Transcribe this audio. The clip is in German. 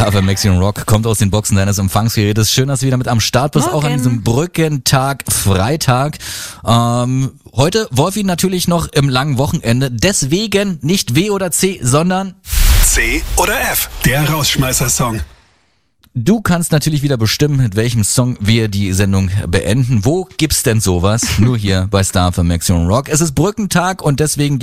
Star FM Maximum Rock kommt aus den Boxen deines Empfangsgerätes. Schön, dass du wieder mit am Start bist, auch an diesem Brückentag, Freitag. Heute Wolfi natürlich noch im langen Wochenende. Deswegen nicht W oder C, sondern C oder F, der Rausschmeißer-Song. du kannst natürlich wieder bestimmen, mit welchem Song wir die Sendung beenden. Wo gibt's denn sowas? Nur hier bei Star FM Maximum Rock. Es ist Brückentag und deswegen